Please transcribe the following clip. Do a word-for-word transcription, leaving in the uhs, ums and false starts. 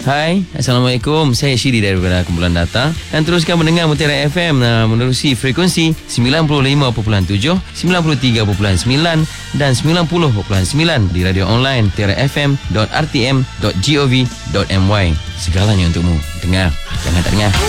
Hai, Assalamualaikum. Saya Syiri daripada kumpulan data. Dan teruskan mendengar Mutiara F M uh, menerusi frekuensi sembilan puluh lima perpuluhan tujuh, sembilan puluh tiga perpuluhan sembilan dan sembilan puluh perpuluhan sembilan di radio online mutiara f m dot r t m dot gov dot m y. Segalanya untukmu. Dengar, jangan tak dengar.